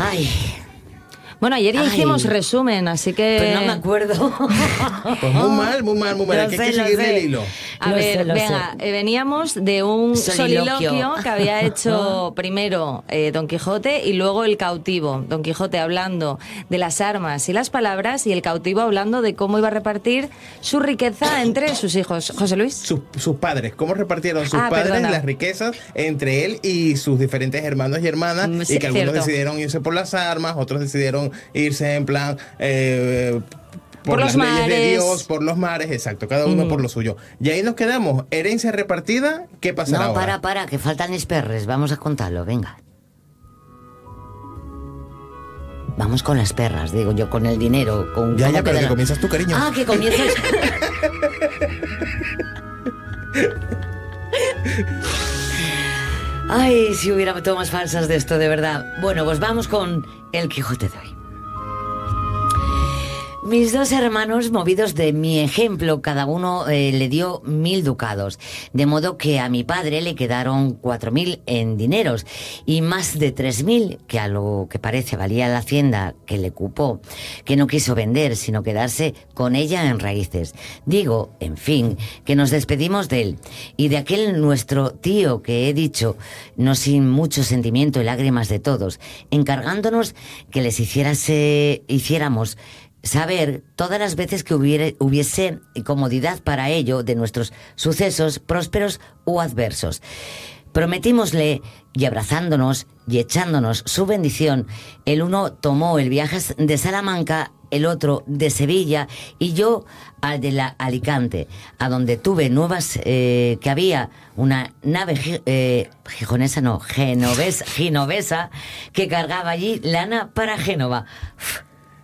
Ay, Bueno, ayer ya Ay. hicimos resumen, así que... pues no me acuerdo. Pues muy mal. Lo Hay que sé, lo seguirle sé. el hilo. A Lo ver, sé, lo venga, sé. veníamos de un Soliloquio. soliloquio que había hecho primero Don Quijote y luego el cautivo. Don Quijote hablando de las armas y las palabras y el cautivo hablando de cómo iba a repartir su riqueza entre sus hijos. José Luis. Sus padres, cómo repartieron sus Ah, padres perdona. las riquezas entre él y sus diferentes hermanos y hermanas, Sí, y que algunos cierto. decidieron irse por las armas, otros decidieron irse en plan Por las los leyes de mares. Dios, por los mares, exacto, cada uno por lo suyo. Y ahí nos quedamos, herencia repartida, ¿qué pasará No, ahora? para, que faltan esperres. Vamos a contarlo, venga. Vamos con las perras, digo yo, con el dinero. Con, Ya, ¿cómo pero queda que la- comienzas tú, cariño. Ah, que comienzas. Ay, si hubiera tomas falsas de esto, de verdad. Bueno, pues vamos con el Quijote de hoy. Mis dos hermanos, movidos de mi ejemplo, cada uno le dio 1000 ducados, de modo que a mi padre le quedaron 4000 en dineros y más de 3000, que a lo que parece valía la hacienda que le cupó, que no quiso vender, sino quedarse con ella en raíces. Digo, en fin, que nos despedimos de él y de aquel nuestro tío que he dicho, no sin mucho sentimiento y lágrimas de todos, encargándonos que les hiciéramos saber todas las veces que hubiese comodidad para ello de nuestros sucesos prósperos u adversos. Prometímosle, y abrazándonos y echándonos su bendición, el uno tomó el viaje de Salamanca, el otro de Sevilla y yo al de la Alicante, a donde tuve nuevas que había una nave genovesa que cargaba allí lana para Génova. Uf,